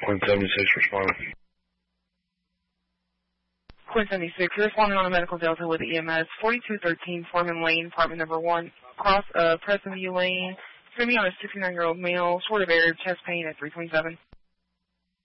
176 responding. Quinn 76, you're responding on a medical delta with EMS, 4213 Foreman Lane, apartment number 1, across Preston View Lane. It's going to be on a 69-year-old male, short of air, chest pain at 327.